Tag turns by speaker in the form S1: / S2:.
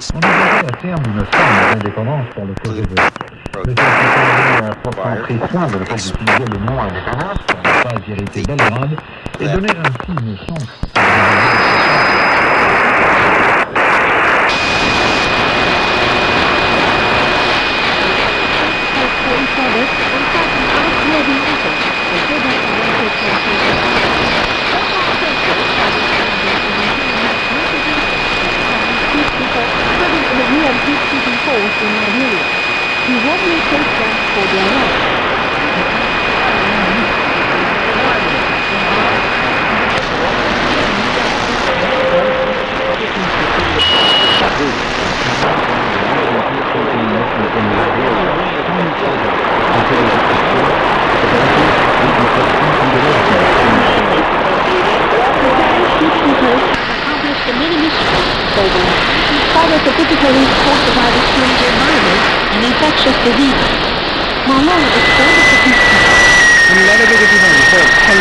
S1: envisageait à terme une forme d'indépendance pour le Kosovo. Le Kosovo a pourtant pris soin de ne pas utiliser le nom indépendance pour ne pas irriter Belgrade et donner ainsi une chance à
S2: He warmly thanked them for their help. Accomplished the many missions in spite of the difficulties caused by the strange environment and infectious diseases. Malone expanded the peacekeepers.